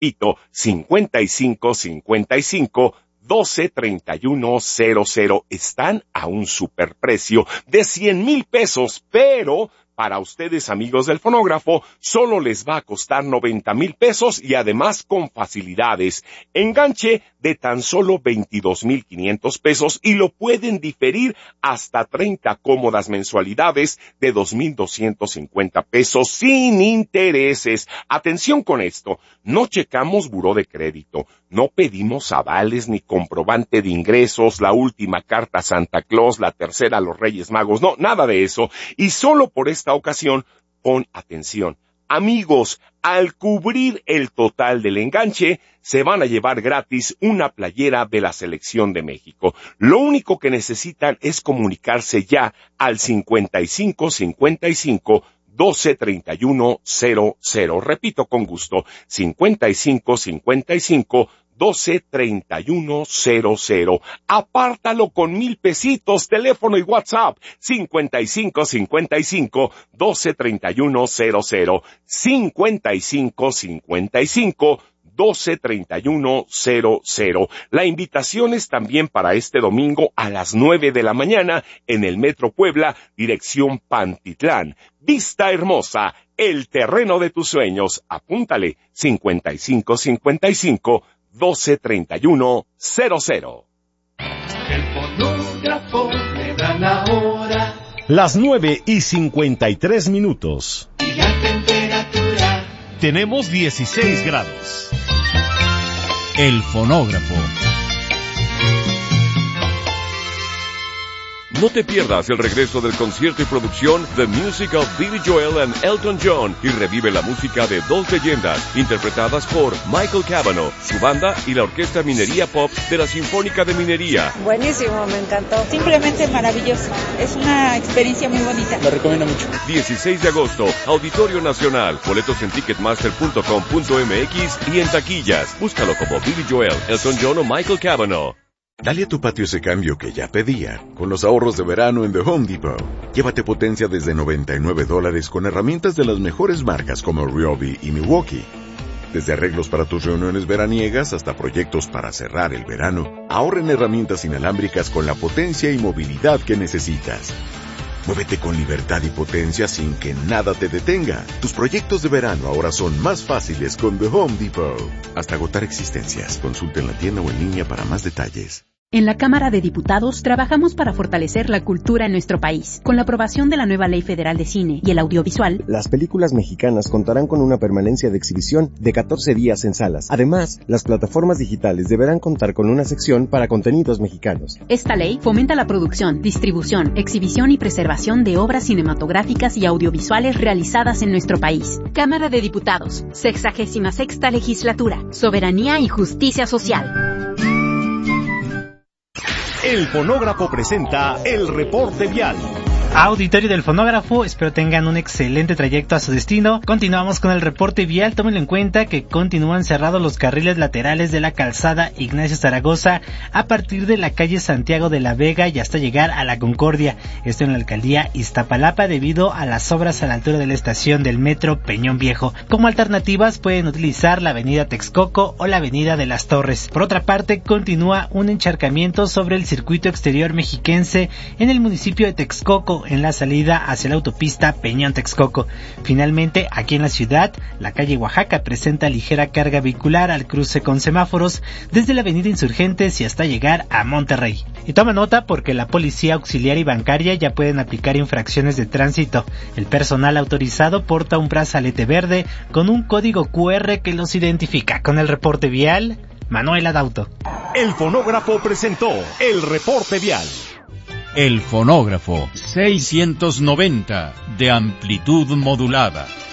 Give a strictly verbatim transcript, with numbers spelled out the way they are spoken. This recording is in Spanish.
Repito, cincuenta y cinco cincuenta y cinco doce treinta y uno cero cero. Están a un superprecio de cien mil pesos, pero para ustedes, amigos del fonógrafo, solo les va a costar noventa mil pesos y además con facilidades. Enganche de tan solo veintidós mil quinientos pesos y lo pueden diferir hasta treinta cómodas mensualidades de dos mil doscientos cincuenta pesos sin intereses. Atención con esto, no checamos buró de crédito, no pedimos avales ni comprobante de ingresos, la última carta a Santa Claus, la tercera a los Reyes Magos, no, nada de eso. Y solo por esta ocasión, pon atención. Amigos, al cubrir el total del enganche, se van a llevar gratis una playera de la Selección de México. Lo único que necesitan es comunicarse ya al cincuenta y cinco cincuenta y cinco doce treinta y uno cero cero. Repito con gusto, cincuenta y cinco cincuenta y cinco doce treinta y uno cero cero. Apártalo con mil pesitos, teléfono y WhatsApp, cincuenta y cinco cincuenta y cinco doce treinta y uno cero cero, cincuenta y cinco cincuenta y cinco doce treinta y uno cero cero. La invitación es también para este domingo a las nueve de la mañana en el Metro Puebla, dirección Pantitlán. Vista Hermosa, el terreno de tus sueños. Apúntale, cincuenta y cinco cincuenta y cinco doce treinta y uno cero cero. El fonógrafo me da la hora. Las nueve y cincuenta y tres minutos. Y la temperatura. Tenemos dieciséis grados. El fonógrafo. No te pierdas el regreso del concierto y producción The Music of Billy Joel and Elton John y revive la música de dos leyendas interpretadas por Michael Cavanaugh, su banda y la Orquesta Minería Pop de la Sinfónica de Minería. Buenísimo, me encantó. Simplemente maravilloso. Es una experiencia muy bonita. La recomiendo mucho. dieciséis de agosto, Auditorio Nacional. Boletos en ticketmaster punto com punto m x y en taquillas. Búscalo como Billy Joel, Elton John o Michael Cavanaugh. Dale a tu patio ese cambio que ya pedía, con los ahorros de verano en The Home Depot. Llévate potencia desde noventa y nueve dólares con herramientas de las mejores marcas como Ryobi y Milwaukee. Desde arreglos para tus reuniones veraniegas hasta proyectos para cerrar el verano, ahorra en herramientas inalámbricas con la potencia y movilidad que necesitas. Muévete con libertad y potencia sin que nada te detenga. Tus proyectos de verano ahora son más fáciles con The Home Depot. Hasta agotar existencias. Consulta en la tienda o en línea para más detalles. En la Cámara de Diputados trabajamos para fortalecer la cultura en nuestro país. Con la aprobación de la nueva Ley Federal de Cine y el Audiovisual, las películas mexicanas contarán con una permanencia de exhibición de catorce días en salas. Además, las plataformas digitales deberán contar con una sección para contenidos mexicanos. Esta ley fomenta la producción, distribución, exhibición y preservación de obras cinematográficas y audiovisuales realizadas en nuestro país. Cámara de Diputados, sexagésima sexta legislatura, soberanía y justicia social. El fonógrafo presenta el reporte vial. Auditorio del fonógrafo, espero tengan un excelente trayecto a su destino. Continuamos con el reporte vial. Tómenlo en cuenta que continúan cerrados los carriles laterales de la calzada Ignacio Zaragoza a partir de la calle Santiago de la Vega y hasta llegar a la Concordia. Esto en la alcaldía Iztapalapa debido a las obras a la altura de la estación del metro Peñón Viejo. Como alternativas pueden utilizar la avenida Texcoco o la avenida de las Torres. Por otra parte, continúa un encharcamiento sobre el circuito exterior mexiquense en el municipio de Texcoco, en la salida hacia la autopista Peñón-Texcoco. Finalmente, aquí en la ciudad, la calle Oaxaca presenta ligera carga vehicular al cruce con semáforos desde la avenida Insurgentes y hasta llegar a Monterrey. Y toma nota porque la policía auxiliar y bancaria ya pueden aplicar infracciones de tránsito. El personal autorizado porta un brazalete verde con un código cu erre que los identifica. Con el reporte vial, Manuel Adauto. El fonógrafo presentó el reporte vial. El fonógrafo seiscientos noventa de amplitud modulada.